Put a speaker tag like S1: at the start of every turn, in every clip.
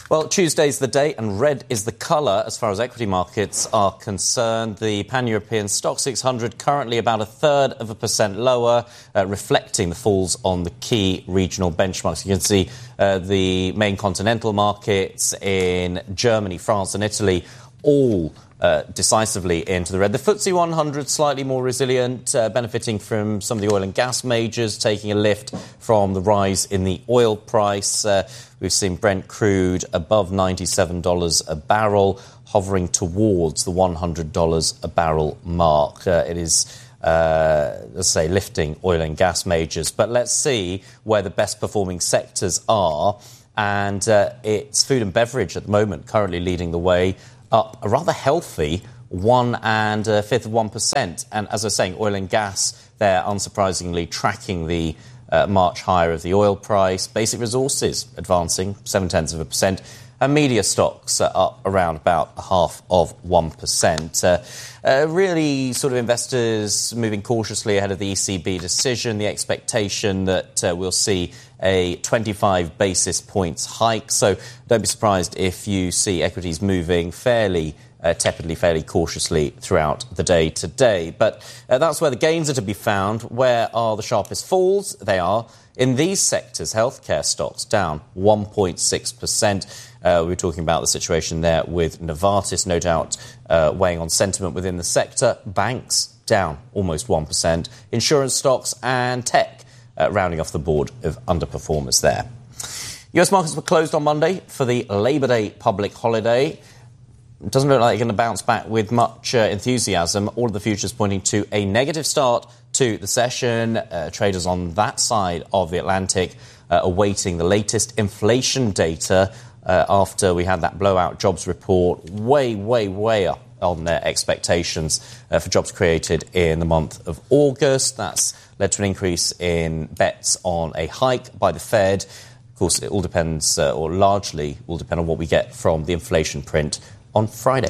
S1: Well, Tuesday's the day and red is the colour as far as equity markets are concerned. The Pan-European Stock 600 currently about 0.33% lower, reflecting the falls on the key regional benchmarks. You can see the main continental markets in Germany, France and Italy all decisively into the red. The FTSE 100 slightly more resilient, benefiting from some of the oil and gas majors, taking a lift from the rise in the oil price. We've seen Brent crude above $97 a barrel, hovering towards the $100 a barrel mark. It is, let's say, lifting oil and gas majors. But let's see where the best performing sectors are. And it's food and beverage at the moment, currently leading the way, up a rather healthy 1 1/5%. And as I was saying, oil and gas, they're unsurprisingly tracking the March higher of the oil price. Basic resources advancing 0.7%. And media stocks are up around about 0.5%. Really sort of investors moving cautiously ahead of the ECB decision, the expectation that we'll see a 25 basis points hike. So don't be surprised if you see equities moving fairly tepidly, fairly cautiously throughout the day today. But that's where the gains are to be found. Where are the sharpest falls? They are in these sectors. Healthcare stocks down 1.6%. We're talking about the situation there with Novartis, no doubt weighing on sentiment within the sector. Banks down almost 1%. Insurance stocks and tech rounding off the board of underperformers there. US markets were closed on Monday for the Labor Day public holiday. It doesn't look like they're going to bounce back with much enthusiasm. All of the futures pointing to a negative start to the session. Traders on that side of the Atlantic awaiting the latest inflation data after we had that blowout jobs report way up on their expectations for jobs created in the month of August. That's led to an increase in bets on a hike by the Fed. Of course, it all depends, or largely will depend on what we get from the inflation print on Friday.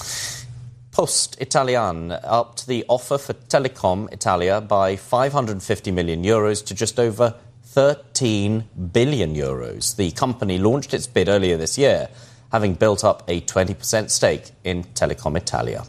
S1: Post Italian upped the offer for Telecom Italia by €550 million to just over €13 billion. The company launched its bid earlier this year, having built up a 20% stake in Telecom Italia.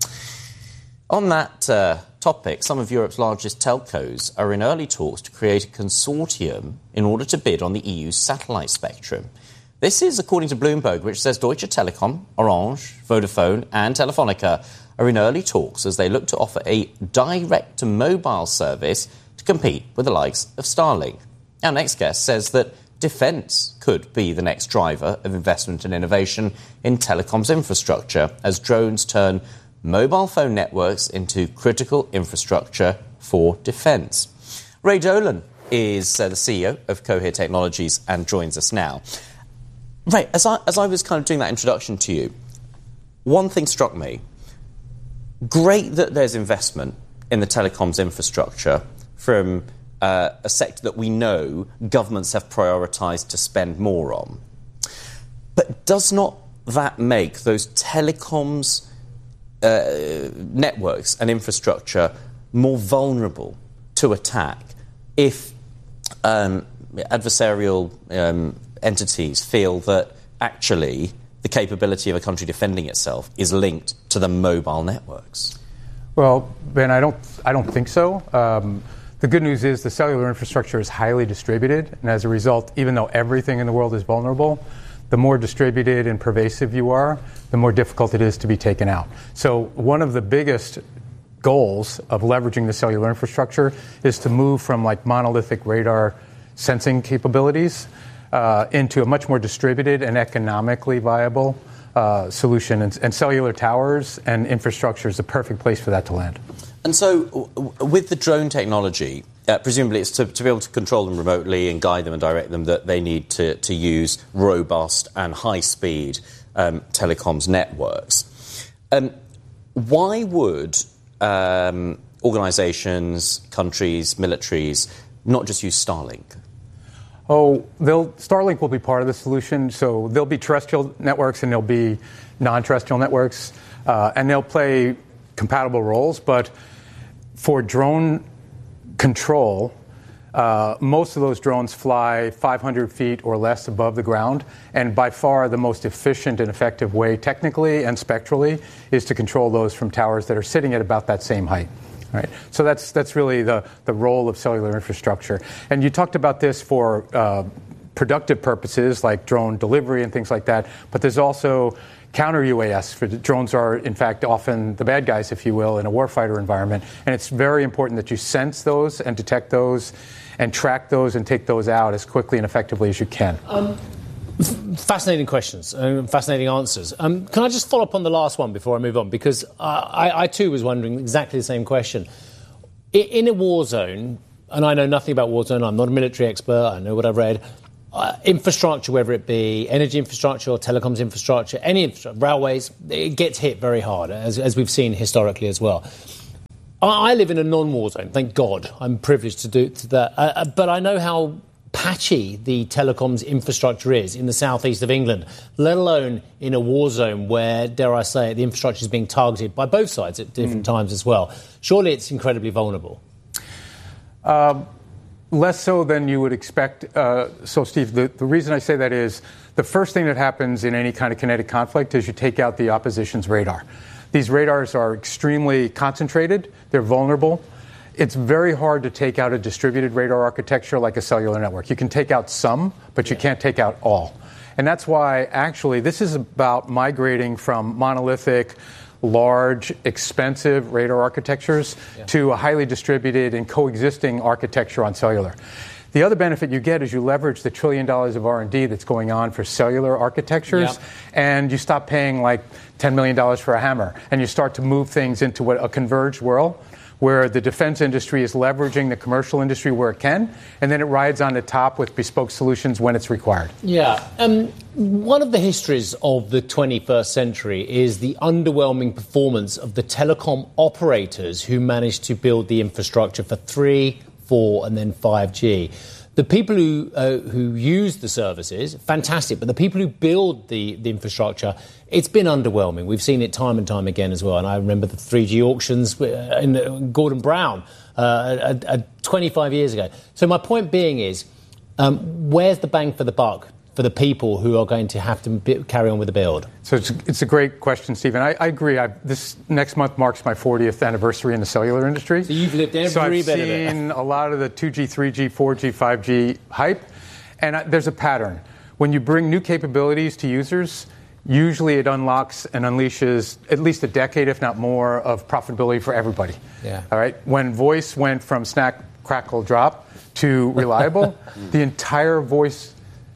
S1: On that topic, some of Europe's largest telcos are in early talks to create a consortium in order to bid on the EU's satellite spectrum. This is according to Bloomberg, which says Deutsche Telekom, Orange, Vodafone and Telefonica are in early talks as they look to offer a direct-to-mobile service to compete with the likes of Starlink. Our next guest says that defence could be the next driver of investment and innovation in telecoms infrastructure as drones turn mobile phone networks into critical infrastructure for defence. Ray Dolan is the CEO of Cohere Technologies and joins us now. Right, as I was kind of doing that introduction to you, one thing struck me. Great that there's investment in the telecoms infrastructure from a sector that we know governments have prioritised to spend more on. But does not that make those telecoms networks and infrastructure more vulnerable to attack if adversarial entities feel that actually the capability of a country defending itself is linked to the mobile networks?
S2: Well, Ben, I don't think so. The good news is the cellular infrastructure is highly distributed, and as a result, even though everything in the world is vulnerable, the more distributed and pervasive you are, the more difficult it is to be taken out. So one of the biggest goals of leveraging the cellular infrastructure is to move from like monolithic radar sensing capabilities into a much more distributed and economically viable solution. And cellular towers and infrastructure is the perfect place for that to land.
S1: And so with the drone technology, presumably it's to be able to control them remotely and guide them and direct them that they need to use robust and high-speed telecoms networks. Why would organisations, countries, militaries not just use Starlink?
S2: Starlink will be part of the solution. So there'll be terrestrial networks and there'll be non-terrestrial networks, and they'll play compatible roles. But for drone control, Most of those drones fly 500 feet or less above the ground, and by far the most efficient and effective way, technically and spectrally, is to control those from towers that are sitting at about that same height. Right. So that's really the role of cellular infrastructure. And you talked about this for productive purposes like drone delivery and things like that, but there's also counter UAS. For drones are, in fact, often the bad guys, if you will, in a warfighter environment. And it's very important that you sense those and detect those and track those and take those out as quickly and effectively as you can.
S3: Fascinating questions, fascinating answers. Can I just follow up on the last one before I move on? Because I too was wondering exactly the same question. In a war zone, and I know nothing about war zone, I'm not a military expert, I know what I've read, infrastructure, whether it be energy infrastructure or telecoms infrastructure, any infrastructure, railways, it gets hit very hard, as we've seen historically as well. I live in a non-war zone, thank God. I'm privileged to do that. But I know how patchy the telecoms infrastructure is in the southeast of England, let alone in a war zone where, dare I say it, the infrastructure is being targeted by both sides at different times as well. Surely it's incredibly vulnerable.
S2: Less so than you would expect. So, Steve, the reason I say that is the first thing that happens in any kind of kinetic conflict is you take out the opposition's radar. These radars are extremely concentrated. They're vulnerable. It's very hard to take out a distributed radar architecture like a cellular network. You can take out some, but you can't take out all. And that's why, actually, this is about migrating from monolithic, large, expensive radar architectures to a highly distributed and coexisting architecture on cellular. The other benefit you get is you leverage the $1 trillion of R&D that's going on for cellular architectures, and you stop paying like $10 million for a hammer, and you start to move things into a converged world where the defense industry is leveraging the commercial industry where it can, and then it rides on the top with bespoke solutions when it's required.
S3: Yeah. One of the histories of the 21st century is the underwhelming performance of the telecom operators who managed to build the infrastructure for 3, 4, and then 5G. The people who use the services, fantastic, but the people who build the infrastructure, it's been underwhelming. We've seen it time and time again as well. And I remember the 3G auctions in Gordon Brown 25 years ago. So my point being is, where's the bang for the buck for the people who are going to have to carry on with the build?
S2: So it's a great question, Stephen. I agree. This next month marks my 40th anniversary in the cellular industry.
S3: So you've lived every bit of it.
S2: I've seen a lot of the 2G, 3G, 4G, 5G hype, and there's a pattern. When you bring new capabilities to users, usually it unlocks and unleashes at least a decade, if not more, of profitability for everybody.
S3: Yeah.
S2: All right. When voice went from snack, crackle, drop to reliable, the entire voice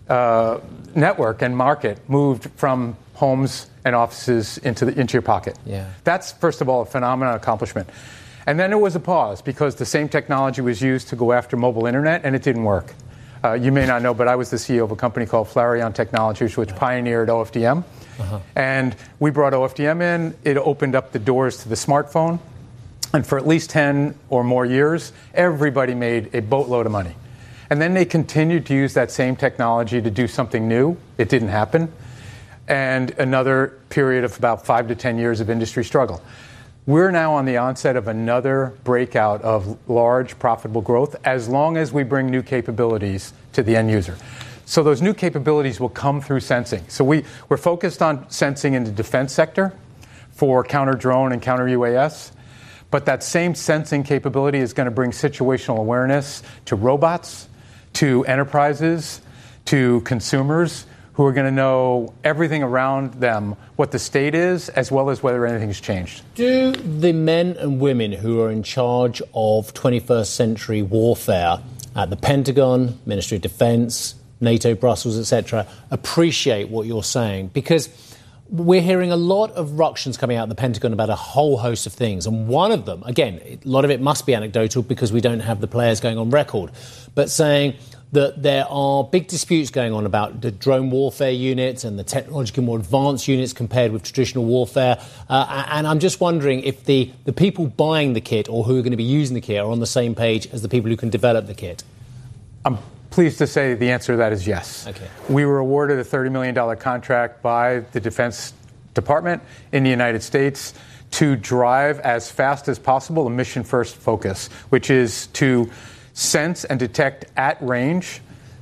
S2: network and market moved from homes and offices into your pocket.
S3: Yeah.
S2: That's, first of all, a phenomenal accomplishment. And then it was a pause because the same technology was used to go after mobile internet, and it didn't work. You may not know, but I was the CEO of a company called Flareon Technologies, which pioneered OFDM. And we brought OFDM in. It opened up the doors to the smartphone. And for at least 10 or more years, everybody made a boatload of money. And then they continued to use that same technology to do something new. It didn't happen. And another period of about 5 to 10 years of industry struggle. We're now on the onset of another breakout of large, profitable growth as long as we bring new capabilities to the end user. So those new capabilities will come through sensing. So we're focused on sensing in the defense sector for counter-drone and counter-UAS. But that same sensing capability is going to bring situational awareness to robots, to enterprises, to consumers who are going to know everything around them, what the state is, as well as whether anything's changed.
S3: Do the men and women who are in charge of 21st century warfare at the Pentagon, Ministry of Defense, NATO, Brussels, etc., appreciate what you're saying? Because we're hearing a lot of ructions coming out of the Pentagon about a whole host of things. And one of them, again, a lot of it must be anecdotal because we don't have the players going on record, but saying that there are big disputes going on about the drone warfare units and the technologically more advanced units compared with traditional warfare. And I'm just wondering if the people buying the kit or who are going to be using the kit are on the same page as the people who can develop the kit.
S2: I'm pleased to say the answer to that is yes.
S3: Okay.
S2: We were awarded a $30 million contract by the Defense Department in the United States to drive as fast as possible a mission-first focus, which is to sense and detect at range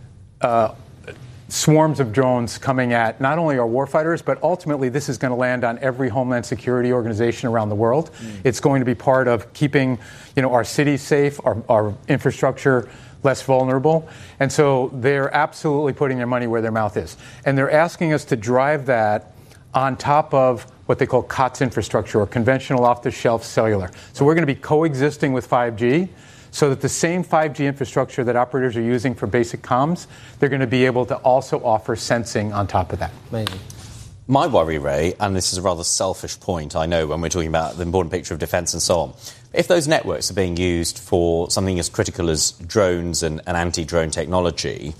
S2: swarms of drones coming at not only our warfighters, but ultimately this is going to land on every Homeland Security organization around the world. It's going to be part of keeping, our cities safe, our infrastructure less vulnerable. And so they're absolutely putting their money where their mouth is. And they're asking us to drive that on top of what they call COTS infrastructure, or conventional off-the-shelf cellular. So we're going to be coexisting with 5G, so that the same 5G infrastructure that operators are using for basic comms, they're going to be able to also offer sensing on top of that.
S3: Amazing.
S1: My worry, Ray, and this is a rather selfish point, I know, when we're talking about the important picture of defence and so on, if those networks are being used for something as critical as drones and anti-drone technology,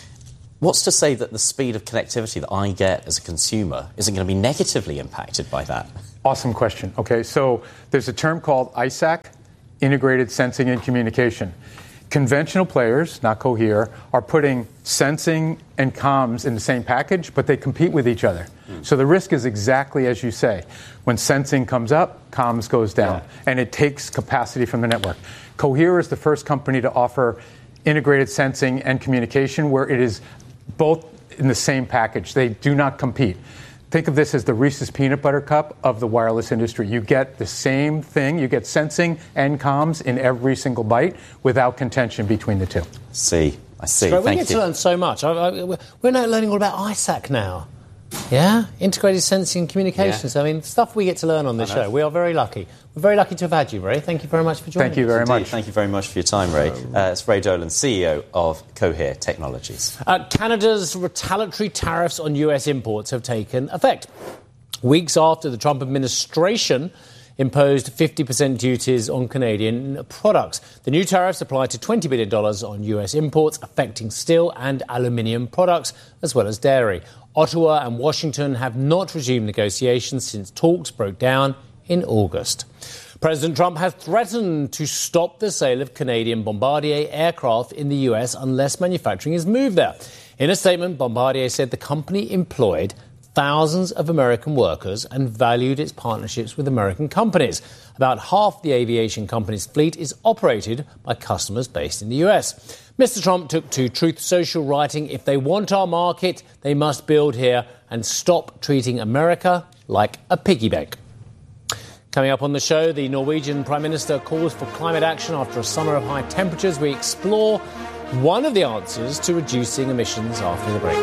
S1: what's to say that the speed of connectivity that I get as a consumer isn't going to be negatively impacted by that?
S2: Awesome question. Okay, so there's a term called ISAC, Integrated Sensing and Communication. Conventional players, not Cohere, are putting sensing and comms in the same package, but they compete with each other. So the risk is exactly as you say. When sensing comes up, comms goes down, and it takes capacity from the network. Cohere is the first company to offer integrated sensing and communication where it is both in the same package. They do not compete. Think of this as the Reese's Peanut Butter Cup of the wireless industry. You get the same thing. You get sensing and comms in every single bite without contention between the two.
S1: I see.
S3: Thank you. We get to learn so much. We're now learning all about ISAC now. Yeah? Integrated Sensing and Communications. Yeah. I mean, stuff we get to learn on this show. We are very lucky. We're very lucky to have had you, Ray. Thank you very much for joining us.
S2: Thank you very much.
S1: Thank you very much for your time, Ray. It's Ray Dolan, CEO of Cohere Technologies.
S3: Canada's retaliatory tariffs on US imports have taken effect. Weeks after the Trump administration imposed 50% duties on Canadian products. The new tariffs apply to $20 billion on US imports, affecting steel and aluminium products, as well as dairy. Ottawa and Washington have not resumed negotiations since talks broke down in August. President Trump has threatened to stop the sale of Canadian Bombardier aircraft in the US unless manufacturing is moved there. In a statement, Bombardier said the company employed thousands of American workers and valued its partnerships with American companies. About half the aviation company's fleet is operated by customers based in the US. Mr. Trump took to Truth Social, writing, "If they want our market, they must build here and stop treating America like a piggy bank." Coming up on the show, the Norwegian Prime Minister calls for climate action after a summer of high temperatures. We explore one of the answers to reducing emissions after the break.